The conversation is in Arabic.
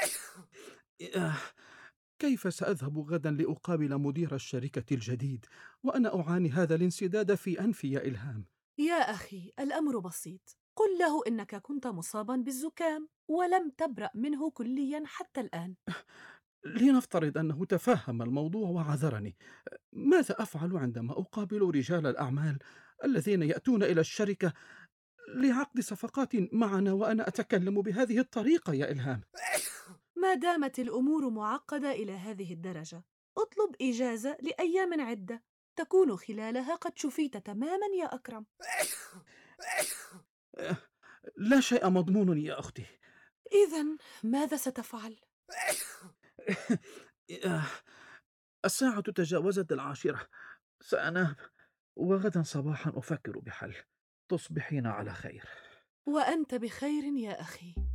آه، كيف سأذهب غدا لأقابل مدير الشركة الجديد وأنا أعاني هذا الانسداد في أنفي يا إلهام؟ يا أخي، الأمر بسيط. قل له إنك كنت مصابا بالزكام ولم تبرأ منه كليا حتى الآن. لنفترض أنه تفهم الموضوع وعذرني، ماذا أفعل عندما أقابل رجال الأعمال الذين يأتون إلى الشركة لعقد صفقات معنا وأنا أتكلم بهذه الطريقة يا إلهام؟ ما دامت الأمور معقدة إلى هذه الدرجة، اطلب إجازة لأيام عدة، تكون خلالها قد شفيت تماما يا أكرم. آه، لا شيء مضمون يا أختي. إذن ماذا ستفعل؟ آه، الساعة تجاوزت 10، سأنام وغدا صباحا أفكر بحل. تصبحين على خير. وأنت بخير يا أخي.